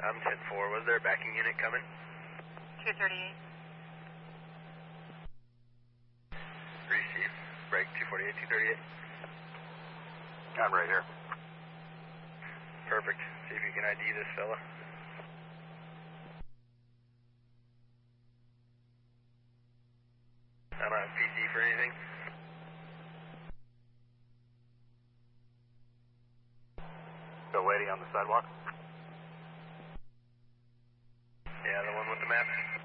I'm 10-4. Was there a backing unit coming? 238. Receive. Break 248, 238. I'm right here. Perfect. See if you can ID this fella. I don't have PC for anything. Still waiting on the sidewalk? Yeah, the one with the map.